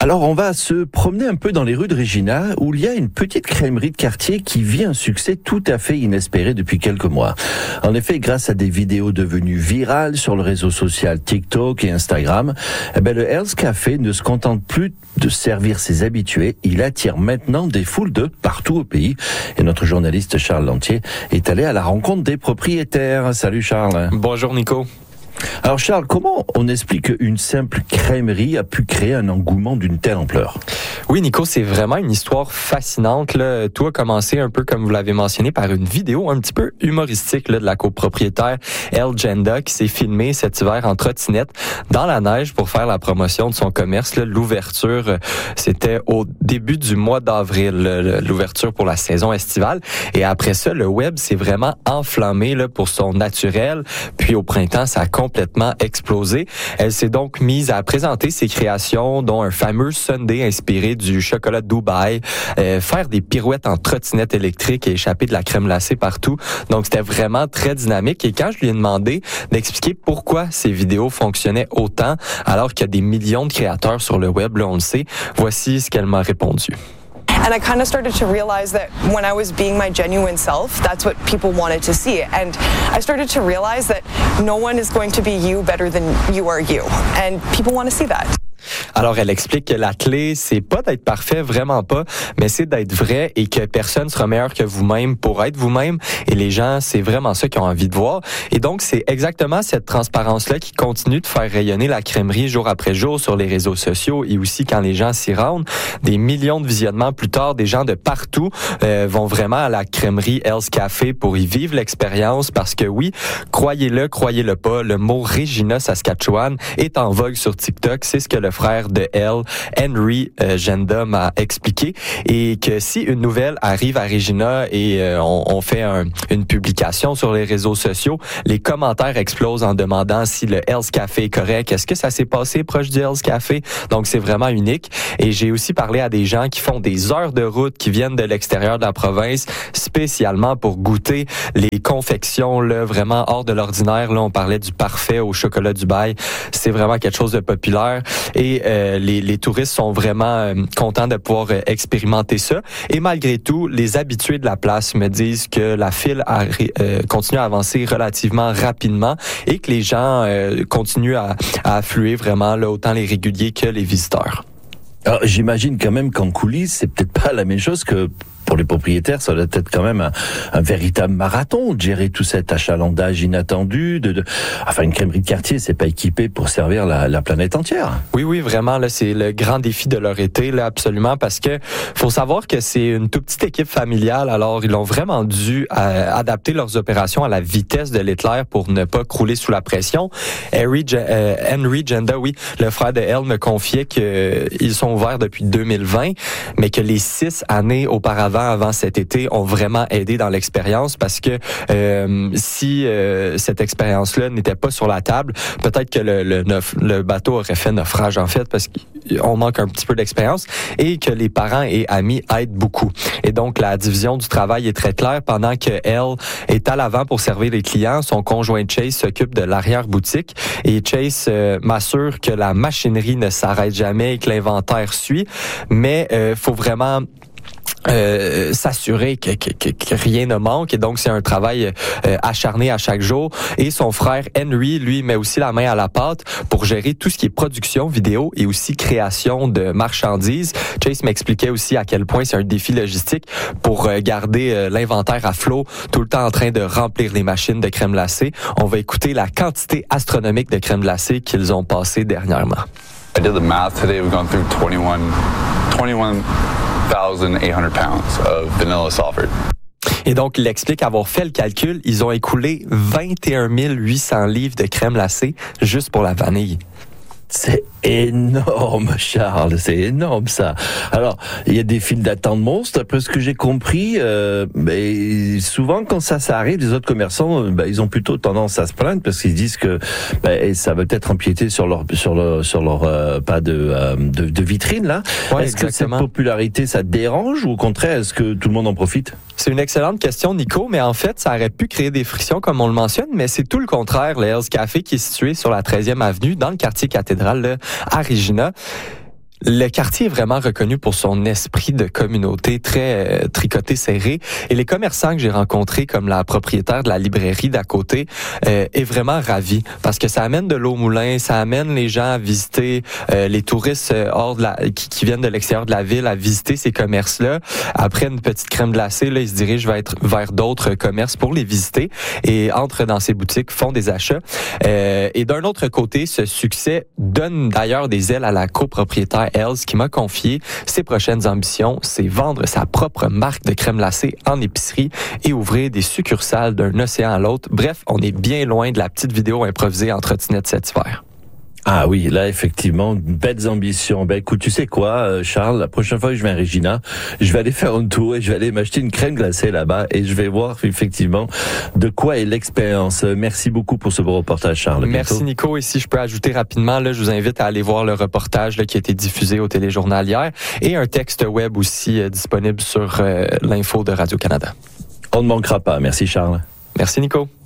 Alors, on va se promener un peu dans les rues de Regina, où il y a une petite crèmerie de quartier qui vit un succès tout à fait inespéré depuis quelques mois. En effet, grâce à des vidéos devenues virales sur le réseau social TikTok et Instagram, le Hell's Café ne se contente plus de servir ses habitués. Il attire maintenant des foules de partout au pays. Et notre journaliste Charles Lantier est allé à la rencontre des propriétaires. Salut Charles. Bonjour Nico. Alors Charles, comment on explique qu'une simple crèmerie a pu créer un engouement d'une telle ampleur? Oui Nico, c'est vraiment une histoire fascinante. Là. Tout a commencé un peu comme vous l'avez mentionné par une vidéo un petit peu humoristique là, de la copropriétaire Elle Jenda qui s'est filmée cet hiver en trottinette dans la neige pour faire la promotion de son commerce. Là. L'ouverture, c'était au début du mois d'avril, l'ouverture pour la saison estivale. Et après ça, le web s'est vraiment enflammé là, pour son naturel. Puis au printemps, ça a complètement explosé. Elle s'est donc mise à présenter ses créations, dont un fameux sundae inspiré du chocolat de Dubaï, faire des pirouettes en trottinette électrique et échapper de la crème glacée partout. Donc, c'était vraiment très dynamique. Et quand je lui ai demandé d'expliquer pourquoi ces vidéos fonctionnaient autant, alors qu'il y a des millions de créateurs sur le web, là, on le sait, voici ce qu'elle m'a répondu. And I kind of started to realize that when I was being my genuine self, that's what people wanted to see. And I started to realize that no one is going to be you better than you are you. And people want to see that. Alors, elle explique que la clé, c'est pas d'être parfait, vraiment pas, mais c'est d'être vrai et que personne sera meilleur que vous-même pour être vous-même. Et les gens, c'est vraiment ça qu'ils ont envie de voir. Et donc, c'est exactement cette transparence-là qui continue de faire rayonner la crèmerie jour après jour sur les réseaux sociaux et aussi quand les gens s'y rendent. Des millions de visionnements plus tard, des gens de partout vont vraiment à la crèmerie Hell's Café pour y vivre l'expérience parce que oui, croyez-le pas, le mot Regina, Saskatchewan est en vogue sur TikTok. C'est ce que le frère de Elle, Henry Jenda, m'a expliqué, et que si une nouvelle arrive à Regina et on fait une publication sur les réseaux sociaux, les commentaires explosent en demandant si le Hell's Café est correct, est-ce que ça s'est passé proche du Hell's Café, donc c'est vraiment unique. Et j'ai aussi parlé à des gens qui font des heures de route, qui viennent de l'extérieur de la province, spécialement pour goûter les confections là, vraiment hors de l'ordinaire. Là, on parlait du parfait au chocolat Dubaï, c'est vraiment quelque chose de populaire. Et les touristes sont vraiment contents de pouvoir expérimenter ça. Et malgré tout, les habitués de la place me disent que la file continue à avancer relativement rapidement et que les gens continuent à affluer vraiment, là, autant les réguliers que les visiteurs. Alors, j'imagine quand même qu'en coulisses, c'est peut-être pas la même chose que pour les propriétaires, ça doit être quand même un véritable marathon de gérer tout cet achalandage inattendu. Enfin, une crèmerie de quartier, c'est pas équipé pour servir la planète entière. Oui, vraiment, là, c'est le grand défi de leur été, là, absolument, parce que faut savoir que c'est une toute petite équipe familiale. Alors, ils ont vraiment dû adapter leurs opérations à la vitesse de l'éclair pour ne pas crouler sous la pression. Henry Jenda, oui, le frère de Elle, me confiait qu'ils sont ouverts depuis 2020, mais que les 6 années auparavant, avant cet été, ont vraiment aidé dans l'expérience parce que si cette expérience-là n'était pas sur la table, peut-être que le bateau aurait fait naufrage en fait parce qu'on manque un petit peu d'expérience et que les parents et amis aident beaucoup. Et donc, la division du travail est très claire. Pendant que Elle est à l'avant pour servir les clients, son conjoint Chase s'occupe de l'arrière-boutique et Chase m'assure que la machinerie ne s'arrête jamais et que l'inventaire suit, mais faut vraiment s'assurer que rien ne manque, et donc c'est un travail acharné à chaque jour. Et son frère Henry, lui, met aussi la main à la pâte pour gérer tout ce qui est production vidéo et aussi création de marchandises. Chase m'expliquait aussi à quel point c'est un défi logistique pour garder l'inventaire à flot, tout le temps en train de remplir les machines de crème glacée. On va écouter la quantité astronomique de crème glacée qu'ils ont passée dernièrement. I did the math today. We've gone through 21,800 pounds of vanilla Salford. Et donc, il explique avoir fait le calcul, ils ont écoulé 21 800 livres de crème glacée juste pour la vanille. C'est énorme, Charles, c'est énorme ça. Alors, il y a des files d'attente monstres, après ce que j'ai compris, mais souvent quand ça arrive, les autres commerçants, ils ont plutôt tendance à se plaindre parce qu'ils disent que ça va peut-être empiéter sur leur pas de vitrine là. Ouais, est-ce que cette popularité, ça dérange ou au contraire, est-ce que tout le monde en profite? C'est une excellente question, Nico, mais en fait, ça aurait pu créer des frictions comme on le mentionne, mais c'est tout le contraire. Le Hell's Café qui est situé sur la 13e avenue, dans le quartier cathédral, là, à Regina. Le quartier est vraiment reconnu pour son esprit de communauté très tricoté, serré. Et les commerçants que j'ai rencontrés, comme la propriétaire de la librairie d'à côté, est vraiment ravi parce que ça amène de l'eau au moulin, ça amène les gens à visiter, les touristes qui viennent de l'extérieur de la ville à visiter ces commerces-là. Après une petite crème glacée, là, ils se dirigent vers d'autres commerces pour les visiter et entrent dans ces boutiques, font des achats. Et d'un autre côté, ce succès donne d'ailleurs des ailes à la copropriétaire Else qui m'a confié ses prochaines ambitions, c'est vendre sa propre marque de crème glacée en épicerie et ouvrir des succursales d'un océan à l'autre. Bref, on est bien loin de la petite vidéo improvisée en trottinette cet hiver. Ah oui, là, effectivement, belles ambitions. Ben, écoute, tu sais quoi, Charles, la prochaine fois que je vais à Regina, je vais aller faire un tour et je vais aller m'acheter une crème glacée là-bas et je vais voir, effectivement, de quoi est l'expérience. Merci beaucoup pour ce beau reportage, Charles. Merci, Nico. Et si je peux ajouter rapidement, là, je vous invite à aller voir le reportage là, qui a été diffusé au Téléjournal hier et un texte web aussi disponible sur l'info de Radio-Canada. On ne manquera pas. Merci, Charles. Merci, Nico.